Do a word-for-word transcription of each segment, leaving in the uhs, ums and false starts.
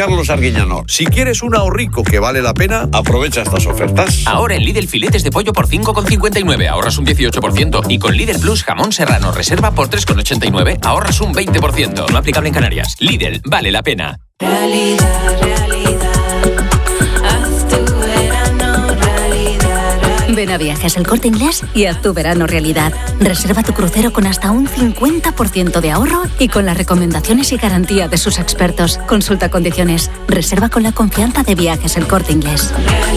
Carlos Arguiñano. Si quieres un ahorrico que vale la pena, aprovecha estas ofertas. Ahora en Lidl filetes de pollo por cinco con cincuenta y nueve, ahorras un dieciocho por ciento. Y con Lidl Plus jamón serrano reserva por tres con ochenta y nueve, ahorras un veinte por ciento. No aplicable en Canarias. Lidl, vale la pena. Realidad, realidad. Haz tu verano realidad, realidad. Ven a Viajes El Corte Inglés y haz tu verano realidad. Reserva tu crucero con hasta un cincuenta por ciento de ahorro y con las recomendaciones y garantía de sus expertos. Consulta condiciones. Reserva con la confianza de Viajes El Corte Inglés.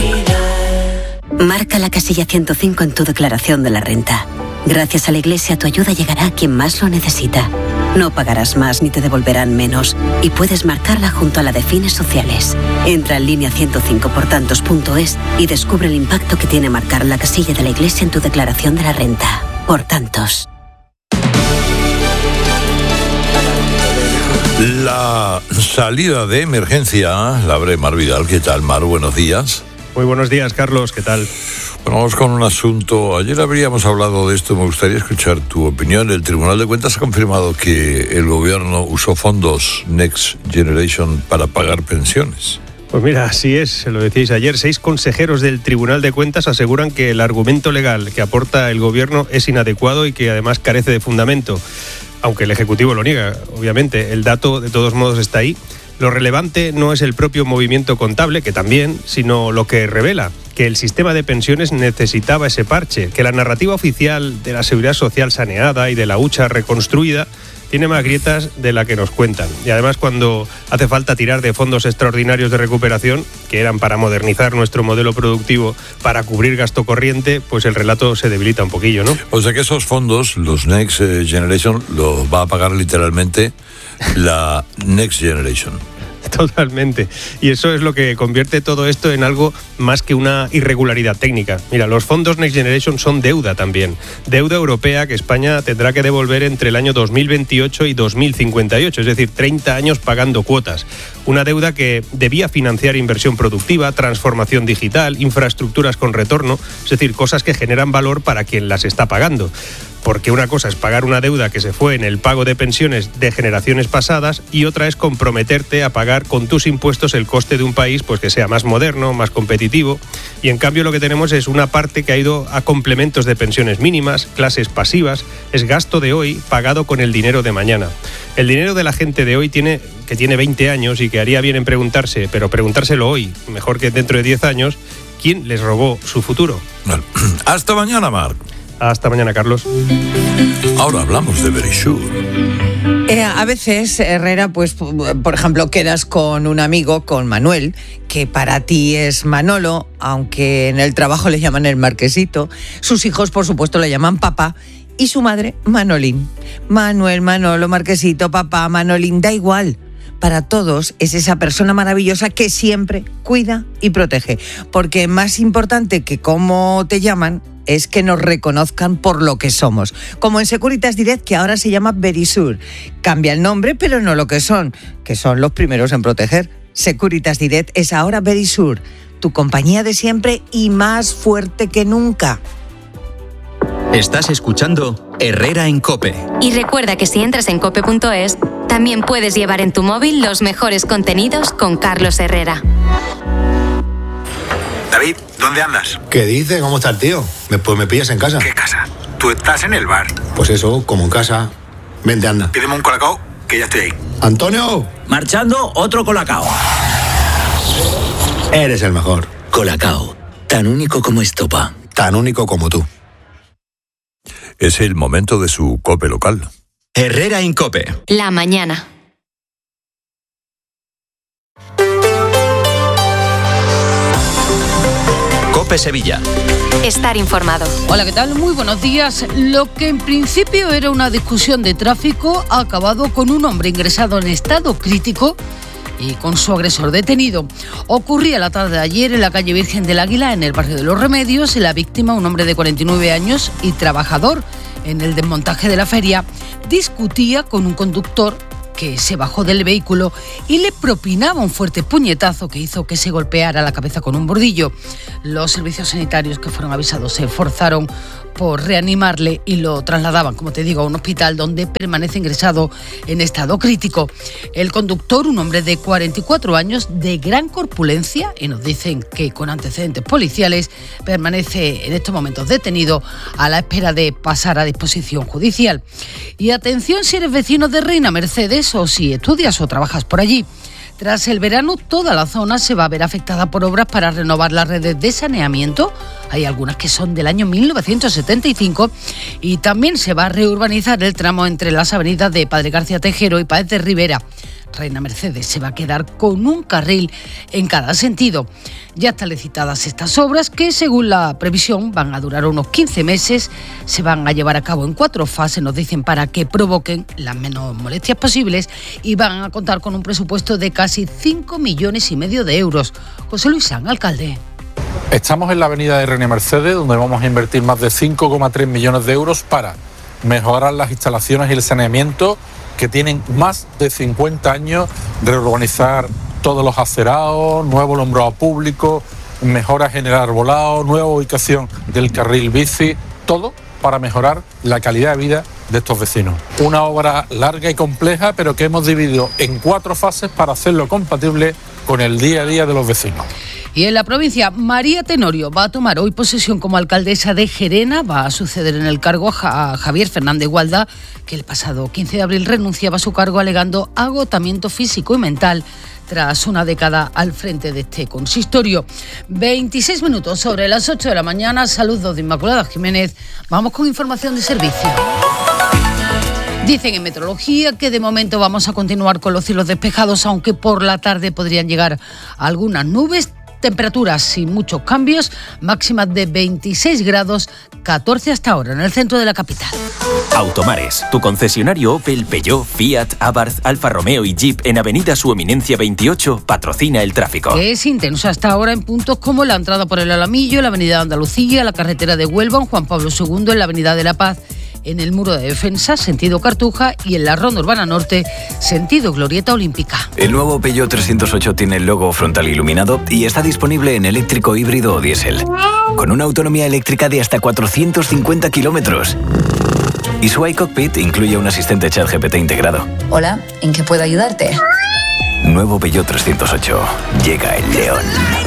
Marca la casilla ciento cinco en tu declaración de la renta. Gracias a la Iglesia, tu ayuda llegará a quien más lo necesita. No pagarás más ni te devolverán menos. Y puedes marcarla junto a la de fines sociales. Entra en línea ciento cinco por tantos punto es y descubre el impacto que tiene marcar la casilla de la Iglesia en tu declaración de la renta. Por tantos. La salida de emergencia la abre Mar Vidal. ¿Qué tal, Mar? Buenos días. Muy buenos días, Carlos. ¿Qué tal? Bueno, vamos con un asunto. Ayer habríamos hablado de esto. Me gustaría escuchar tu opinión. El Tribunal de Cuentas ha confirmado que el gobierno usó fondos Next Generation para pagar pensiones. Pues mira, así es, lo decíais ayer. Seis consejeros del Tribunal de Cuentas aseguran que el argumento legal que aporta el gobierno es inadecuado y que además carece de fundamento. Aunque el Ejecutivo lo niega, obviamente. El dato, de todos modos, está ahí. Lo relevante no es el propio movimiento contable, que también, sino lo que revela, que el sistema de pensiones necesitaba ese parche, que la narrativa oficial de la seguridad social saneada y de la hucha reconstruida tiene más grietas de la que nos cuentan. Y además, cuando hace falta tirar de fondos extraordinarios de recuperación, que eran para modernizar nuestro modelo productivo, para cubrir gasto corriente, pues el relato se debilita un poquillo, ¿no? O sea que esos fondos, los Next Generation, los va a pagar literalmente la Next Generation. Totalmente. Y eso es lo que convierte todo esto en algo más que una irregularidad técnica. Mira, los fondos Next Generation son deuda también. Deuda europea que España tendrá que devolver entre el año dos mil veintiocho y dos mil cincuenta y ocho, es decir, treinta años pagando cuotas. Una deuda que debía financiar inversión productiva, transformación digital, infraestructuras con retorno, es decir, cosas que generan valor para quien las está pagando. Porque una cosa es pagar una deuda que se fue en el pago de pensiones de generaciones pasadas y otra es comprometerte a pagar con tus impuestos el coste de un país pues que sea más moderno, más competitivo. Y en cambio lo que tenemos es una parte que ha ido a complementos de pensiones mínimas, clases pasivas, es gasto de hoy pagado con el dinero de mañana. El dinero de la gente de hoy tiene, que tiene veinte años y que haría bien en preguntarse, pero preguntárselo hoy, mejor que dentro de diez años, ¿quién les robó su futuro? Bueno, hasta mañana, Marc. Hasta mañana, Carlos. Ahora hablamos de Verisur. Eh, a veces, Herrera, pues, por ejemplo, quedas con un amigo, con Manuel, que para ti es Manolo, aunque en el trabajo le llaman el Marquesito. Sus hijos, por supuesto, le llaman papá. Y su madre, Manolín. Manuel, Manolo, Marquesito, papá, Manolín, da igual. Para todos es esa persona maravillosa que siempre cuida y protege. Porque más importante que cómo te llaman es que nos reconozcan por lo que somos. Como en Securitas Direct, que ahora se llama Verisur. Cambia el nombre, pero no lo que son, que son los primeros en proteger. Securitas Direct es ahora Verisur, tu compañía de siempre y más fuerte que nunca. Estás escuchando Herrera en COPE. Y recuerda que si entras en cope punto es, también puedes llevar en tu móvil los mejores contenidos con Carlos Herrera. David, ¿dónde andas? ¿Qué dice? ¿Cómo está el tío? Me, pues me pillas en casa. ¿Qué casa? Tú estás en el bar. Pues eso, como en casa. Vente, anda. Pídeme un colacao, que ya estoy ahí. ¡Antonio! Marchando, otro colacao. Eres el mejor. Colacao, tan único como estopa. Tan único como tú. Es el momento de su COPE local. Herrera en COPE. La mañana. COPE Sevilla. Estar informado. Hola, ¿qué tal? Muy buenos días. Lo que en principio era una discusión de tráfico ha acabado con un hombre ingresado en estado crítico y con su agresor detenido. Ocurría la tarde de ayer en la calle Virgen del Águila, en el barrio de Los Remedios, y la víctima, un hombre de cuarenta y nueve años y trabajador en el desmontaje de la feria, discutía con un conductor que se bajó del vehículo y le propinaba un fuerte puñetazo que hizo que se golpeara la cabeza con un bordillo. Los servicios sanitarios que fueron avisados se esforzaron por reanimarle y lo trasladaban, como te digo, a un hospital donde permanece ingresado en estado crítico. El conductor, un hombre de cuarenta y cuatro años, de gran corpulencia, y nos dicen que con antecedentes policiales, permanece en estos momentos detenido a la espera de pasar a disposición judicial. Y atención si eres vecino de Reina Mercedes o si estudias o trabajas por allí. Tras el verano, toda la zona se va a ver afectada por obras para renovar las redes de saneamiento. Hay algunas que son del año mil novecientos setenta y cinco y también se va a reurbanizar el tramo entre las avenidas de Padre García Tejero y Páez de Rivera. Reina Mercedes se va a quedar con un carril en cada sentido. Ya están licitadas estas obras que, según la previsión, van a durar unos quince meses. Se van a llevar a cabo en cuatro fases, nos dicen, para que provoquen las menos molestias posibles y van a contar con un presupuesto de casi cinco millones y medio de euros. José Luis San, alcalde. Estamos en la avenida de Reina Mercedes, donde vamos a invertir más de cinco coma tres millones de euros para mejorar las instalaciones y el saneamiento, que tienen más de cincuenta años, reurbanizar todos los acerados, nuevo alumbrado público, mejoras en el arbolado, nueva ubicación del carril bici, todo para mejorar la calidad de vida de estos vecinos. Una obra larga y compleja, pero que hemos dividido en cuatro fases para hacerlo compatible con el día a día de los vecinos. Y en la provincia, María Tenorio va a tomar hoy posesión como alcaldesa de Gerena. Va a suceder en el cargo a Javier Fernández Gualda, que el pasado quince de abril renunciaba a su cargo alegando agotamiento físico y mental tras una década al frente de este consistorio. veintiséis minutos sobre las ocho de la mañana. Saludos de Inmaculada Jiménez. Vamos con información de servicio. Dicen en meteorología que de momento vamos a continuar con los cielos despejados, aunque por la tarde podrían llegar algunas nubes. Temperaturas sin muchos cambios, máximas de veintiséis grados, catorce hasta ahora en el centro de la capital. Automares, tu concesionario Opel, Peugeot, Fiat, Abarth, Alfa Romeo y Jeep en Avenida Su Eminencia veintiocho, patrocina el tráfico. Es intenso hasta ahora en puntos como la entrada por el Alamillo, la Avenida de Andalucía, la carretera de Huelva, en Juan Pablo segundo, en la Avenida de la Paz, en el Muro de Defensa, sentido Cartuja, y en la Ronda Urbana Norte, sentido Glorieta Olímpica. El nuevo Peugeot trescientos ocho tiene el logo frontal iluminado y está disponible en eléctrico, híbrido o diésel, con una autonomía eléctrica de hasta cuatrocientos cincuenta kilómetros. Y su iCockpit incluye un asistente ChatGPT integrado. Hola, ¿en qué puedo ayudarte? Nuevo Peugeot trescientos ocho. Llega el león.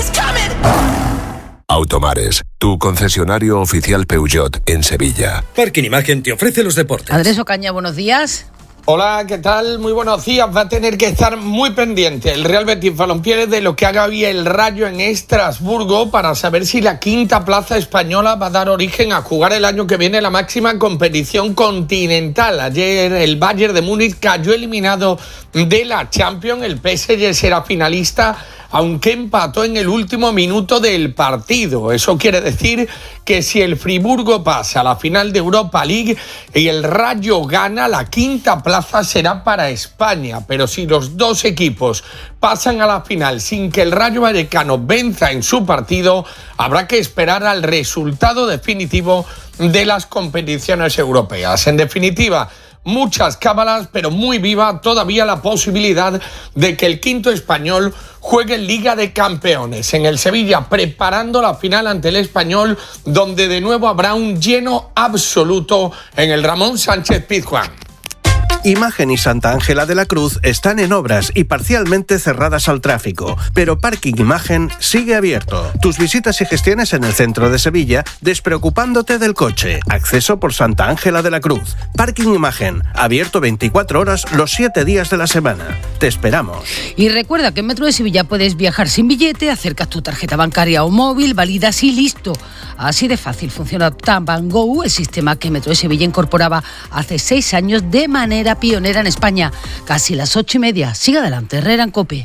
Automares, tu concesionario oficial Peugeot en Sevilla. Parking Imagen te ofrece los deportes. Andrés Ocaña, buenos días. Hola, ¿qué tal? Muy buenos días. Va a tener que estar muy pendiente el Real Betis Balompié de lo que haga hoy el Rayo en Estrasburgo para saber si la quinta plaza española va a dar origen a jugar el año que viene la máxima competición continental. Ayer el Bayern de Múnich cayó eliminado de la Champions. El P S G será finalista, aunque empató en el último minuto del partido. Eso quiere decir que si el Friburgo pasa a la final de Europa League y el Rayo gana, la quinta plaza será para España. Pero si los dos equipos pasan a la final sin que el Rayo Vallecano venza en su partido, habrá que esperar al resultado definitivo de las competiciones europeas. En definitiva, muchas cábalas, pero muy viva todavía la posibilidad de que el quinto español juegue en Liga de Campeones en el Sevilla, preparando la final ante el Español, donde de nuevo habrá un lleno absoluto en el Ramón Sánchez Pizjuán. Imagen y Santa Ángela de la Cruz están en obras y parcialmente cerradas al tráfico, pero Parking Imagen sigue abierto. Tus visitas y gestiones en el centro de Sevilla, despreocupándote del coche. Acceso por Santa Ángela de la Cruz. Parking Imagen, abierto veinticuatro horas los siete días de la semana. Te esperamos. Y recuerda que en Metro de Sevilla puedes viajar sin billete, acercas tu tarjeta bancaria o móvil, validas y listo. Así de fácil funciona Tap and Go, el sistema que Metro de Sevilla incorporaba hace seis años de manera pionera en España. Casi las ocho y media. Siga adelante, Herrera en COPE.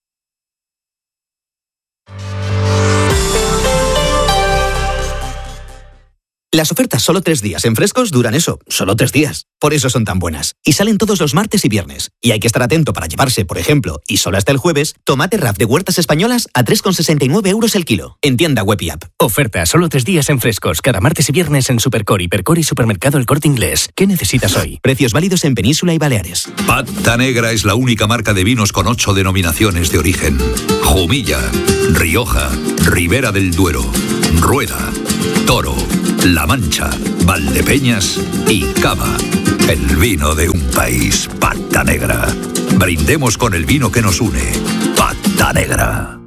Las ofertas solo tres días en Frescos duran eso, solo tres días. Por eso son tan buenas. Y salen todos los martes y viernes. Y hay que estar atento para llevarse, por ejemplo, y solo hasta el jueves, tomate R A F de Huertas Españolas a tres con sesenta y nueve euros el kilo. En tienda web y app. Oferta solo tres días en Frescos, cada martes y viernes en Supercor, Hipercor y Supermercado El Corte Inglés. ¿Qué necesitas hoy? Precios válidos en Península y Baleares. Pata Negra es la única marca de vinos con ocho denominaciones de origen. Jumilla, Rioja, Ribera del Duero, Rueda, Toro, La Mancha, Valdepeñas y Cava. El vino de un país, Pata Negra. Brindemos con el vino que nos une, Pata Negra.